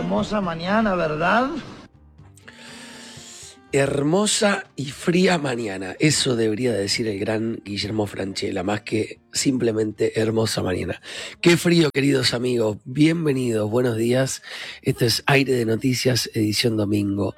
hermosa mañana, ¿verdad? Hermosa y fría mañana. Eso debería decir el gran Guillermo Francella, más que simplemente hermosa mañana. Qué frío, queridos amigos. Bienvenidos, buenos días. Esto es Aire de Noticias, edición domingo.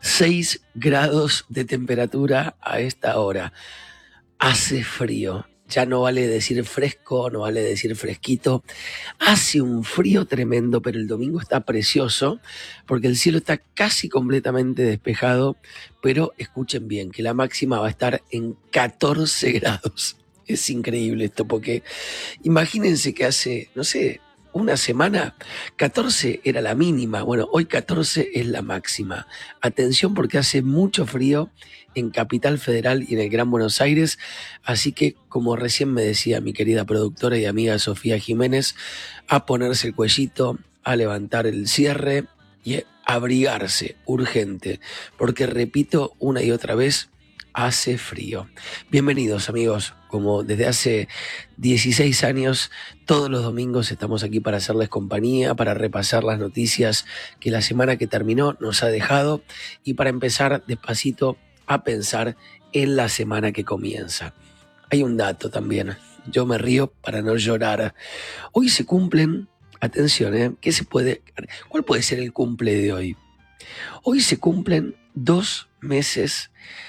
6 grados de temperatura a esta hora. Hace frío. Ya no vale decir fresco, no vale decir fresquito. Hace un frío tremendo, pero el domingo está precioso porque el cielo está casi completamente despejado. Pero escuchen bien, que la máxima va a estar en 14 grados. Es increíble esto porque imagínense que hace, no sé, una semana 14 era la mínima. Bueno, hoy 14 es la máxima. Atención porque hace mucho frío en Capital Federal y en el Gran Buenos Aires. Así que, como recién me decía mi querida productora y amiga Sofía Jiménez, a ponerse el cuellito, a levantar el cierre y a abrigarse urgente. Porque repito una y otra vez, hace frío. Bienvenidos amigos, como desde hace 16 años, todos los domingos estamos aquí para hacerles compañía, para repasar las noticias que la semana que terminó nos ha dejado y para empezar despacito a pensar en la semana que comienza. Hay un dato también, yo me río para no llorar. Hoy se cumplen, atención, ¿cuál puede ser el cumple de hoy? Hoy se cumplen 2 meses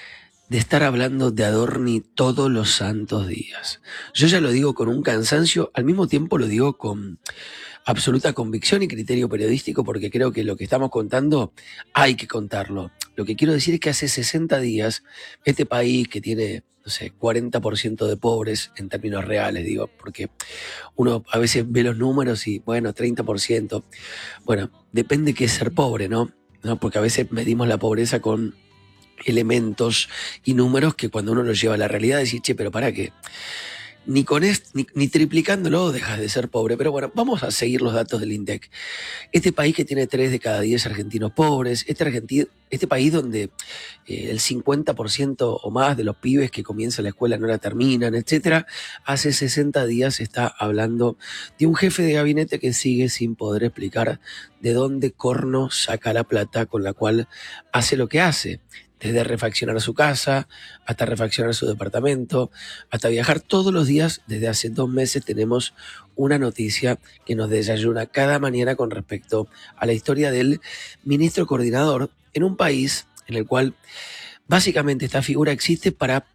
de estar hablando de Adorni todos los santos días. Yo ya lo digo con un cansancio, al mismo tiempo lo digo con absoluta convicción y criterio periodístico, porque creo que lo que estamos contando hay que contarlo. Lo que quiero decir es que hace 60 días, este país que tiene, no sé, 40% de pobres en términos reales, digo, porque uno a veces ve los números y, bueno, 30%. Bueno, depende qué es ser pobre, ¿no? Porque a veces medimos la pobreza con elementos y números que cuando uno los lleva a la realidad decís, che, pero para qué, ni con ni triplicándolo dejas de ser pobre. Pero bueno, vamos a seguir los datos del INDEC. Este país que tiene 3 de cada 10 argentinos pobres, este país donde el 50% o más de los pibes que comienzan la escuela no la terminan, etcétera, hace 60 días está hablando de un jefe de gabinete que sigue sin poder explicar de dónde corno saca la plata con la cual hace lo que hace. Desde refaccionar su casa, hasta refaccionar su departamento, hasta viajar todos los días. Desde hace 2 meses tenemos una noticia que nos desayuna cada mañana con respecto a la historia del ministro coordinador en un país en el cual básicamente esta figura existe para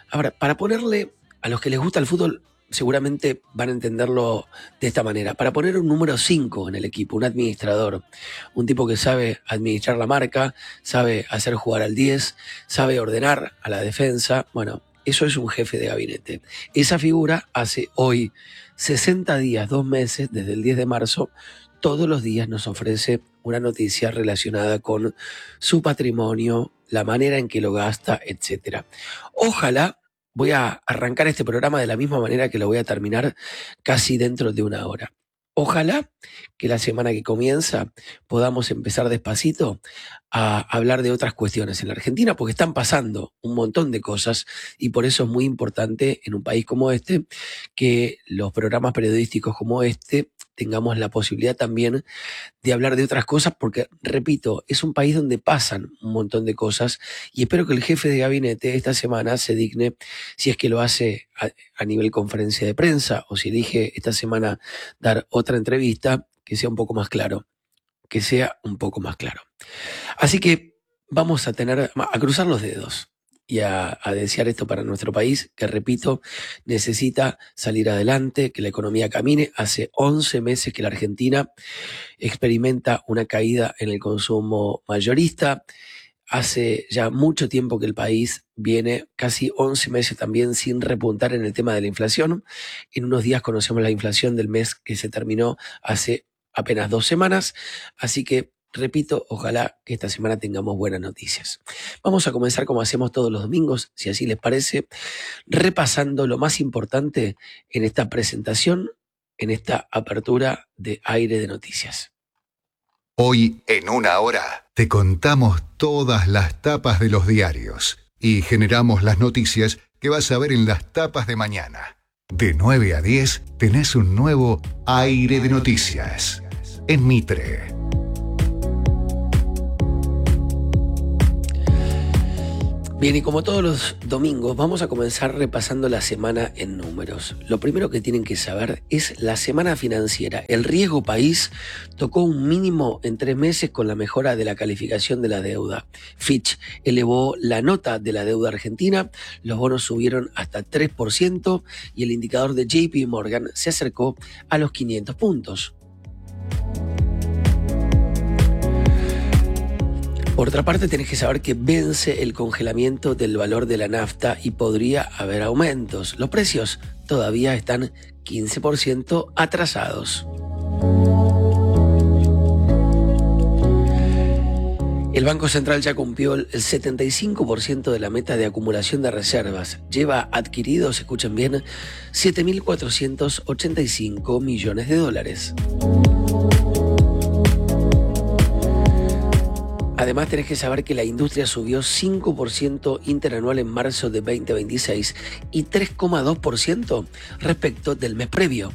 ponerle, a los que les gusta el fútbol, seguramente van a entenderlo de esta manera, para poner un número 5 en el equipo, un administrador, un tipo que sabe administrar la marca, sabe hacer jugar al 10, sabe ordenar a la defensa. Bueno, eso es un jefe de gabinete. Esa figura hace hoy 60 días, 2 meses, desde el 10 de marzo, todos los días nos ofrece una noticia relacionada con su patrimonio, la manera en que lo gasta, etc. Ojalá. Voy a arrancar este programa de la misma manera que lo voy a terminar casi dentro de una hora. Ojalá que la semana que comienza podamos empezar despacito a hablar de otras cuestiones en la Argentina, porque están pasando un montón de cosas y por eso es muy importante en un país como este que los programas periodísticos como este tengamos la posibilidad también de hablar de otras cosas, porque, repito, es un país donde pasan un montón de cosas y espero que el jefe de gabinete esta semana se digne, si es que lo hace a nivel conferencia de prensa o si elige esta semana dar otra entrevista, que sea un poco más claro, Así que vamos a cruzar los dedos y a desear esto para nuestro país, que repito, necesita salir adelante, que la economía camine. Hace 11 meses que la Argentina experimenta una caída en el consumo mayorista. Hace ya mucho tiempo que el país viene casi 11 meses también sin repuntar en el tema de la inflación. En unos días conocemos la inflación del mes que se terminó hace apenas 2 semanas. Así que, repito, ojalá que esta semana tengamos buenas noticias. Vamos a comenzar como hacemos todos los domingos, si así les parece, repasando lo más importante en esta presentación, en esta apertura de Aire de Noticias. Hoy, en una hora, te contamos todas las tapas de los diarios y generamos las noticias que vas a ver en las tapas de mañana. De 9 a 10 tenés un nuevo Aire de Noticias en Mitre. Bien, y como todos los domingos, vamos a comenzar repasando la semana en números. Lo primero que tienen que saber es la semana financiera. El riesgo país tocó un mínimo en 3 meses con la mejora de la calificación de la deuda. Fitch elevó la nota de la deuda argentina, los bonos subieron hasta 3% y el indicador de JP Morgan se acercó a los 500 puntos. Por otra parte, tenés que saber que vence el congelamiento del valor de la nafta y podría haber aumentos. Los precios todavía están 15% atrasados. El Banco Central ya cumplió el 75% de la meta de acumulación de reservas. Lleva adquiridos, escuchen bien, 7.485 millones de dólares. Además, tenés que saber que la industria subió 5% interanual en marzo de 2026 y 3,2% respecto del mes previo.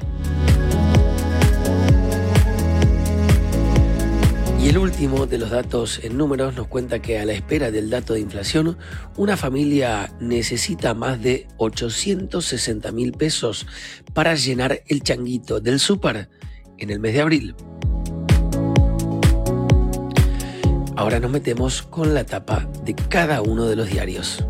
Y el último de los datos en números nos cuenta que a la espera del dato de inflación, una familia necesita más de 860.000 pesos para llenar el changuito del súper en el mes de abril. Ahora nos metemos con la tapa de cada uno de los diarios.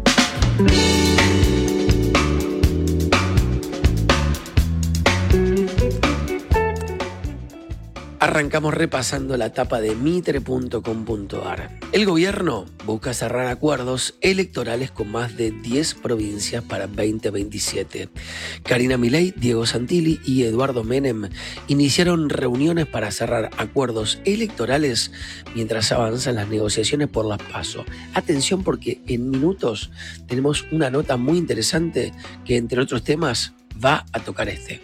Arrancamos repasando la tapa de mitre.com.ar. El gobierno busca cerrar acuerdos electorales con más de 10 provincias para 2027. Karina Milei, Diego Santilli y Eduardo Menem iniciaron reuniones para cerrar acuerdos electorales mientras avanzan las negociaciones por las PASO. Atención, porque en minutos tenemos una nota muy interesante que, entre otros temas, va a tocar este.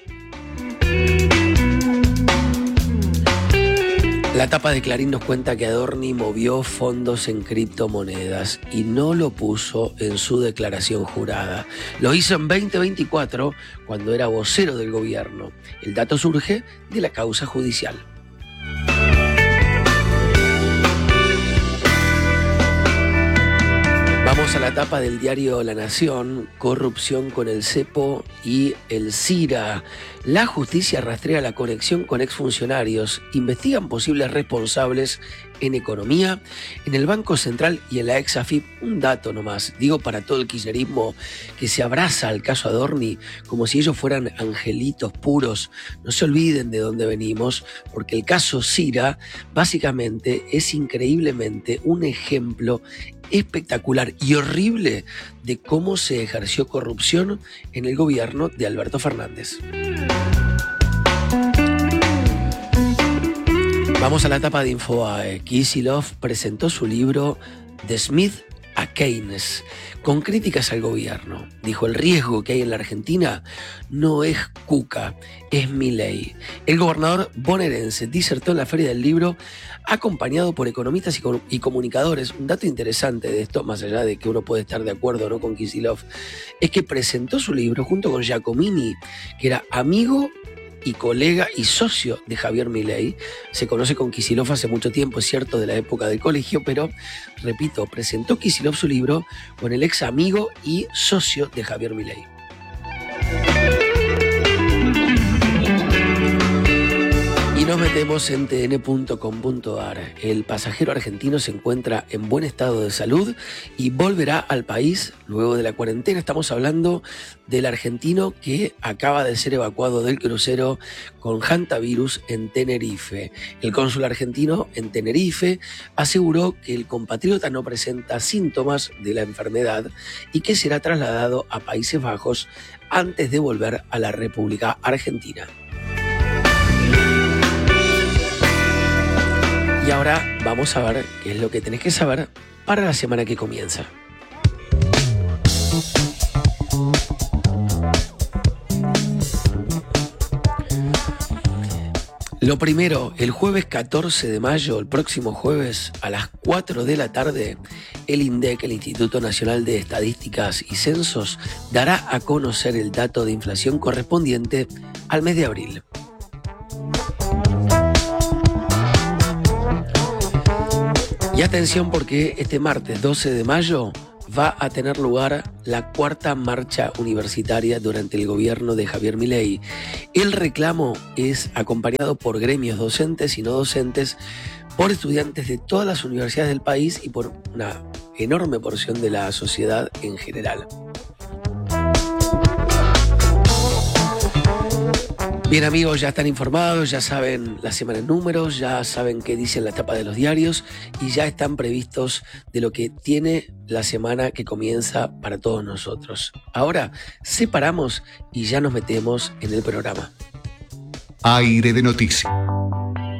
La tapa de Clarín nos cuenta que Adorni movió fondos en criptomonedas y no lo puso en su declaración jurada. Lo hizo en 2024, cuando era vocero del gobierno. El dato surge de la causa judicial. Vamos a la tapa del diario La Nación: corrupción con el cepo y el CIRA. La justicia rastrea la conexión con exfuncionarios, investigan posibles responsables en economía, en el Banco Central y en la ex-AFIP. Un dato nomás, digo, para todo el kirchnerismo que se abraza al caso Adorni como si ellos fueran angelitos puros. No se olviden de dónde venimos, porque el caso CIRA básicamente es increíblemente un ejemplo espectacular y horrible de cómo se ejerció corrupción en el gobierno de Alberto Fernández. Vamos a la tapa de Infobae. Kicillof presentó su libro The Smith a Keynes, con críticas al gobierno. Dijo: el riesgo que hay en la Argentina no es Cuca, es Milei. El gobernador bonaerense disertó en la Feria del Libro acompañado por economistas y comunicadores. Un dato interesante de esto, más allá de que uno puede estar de acuerdo o no con Kicillof, es que presentó su libro junto con Giacomini, que era amigo y colega y socio de Javier Milei. Se conoce con Kicillof hace mucho tiempo, es cierto, de la época del colegio, pero, repito, presentó Kicillof su libro con el ex amigo y socio de Javier Milei. Y nos metemos en tn.com.ar. El pasajero argentino se encuentra en buen estado de salud y volverá al país luego de la cuarentena. Estamos hablando del argentino que acaba de ser evacuado del crucero con hantavirus en Tenerife. El cónsul argentino en Tenerife aseguró que el compatriota no presenta síntomas de la enfermedad y que será trasladado a Países Bajos antes de volver a la República Argentina. Y ahora vamos a ver qué es lo que tenés que saber para la semana que comienza. Lo primero, el jueves 14 de mayo, el próximo jueves a las 4 de la tarde, el INDEC, el Instituto Nacional de Estadísticas y Censos, dará a conocer el dato de inflación correspondiente al mes de abril. Y atención, porque este martes 12 de mayo va a tener lugar la cuarta marcha universitaria durante el gobierno de Javier Milei. El reclamo es acompañado por gremios docentes y no docentes, por estudiantes de todas las universidades del país y por una enorme porción de la sociedad en general. Bien amigos, ya están informados, ya saben la semana en números, ya saben qué dicen la tapa de los diarios y ya están previstos de lo que tiene la semana que comienza para todos nosotros. Ahora separamos y ya nos metemos en el programa. Aire de noticias.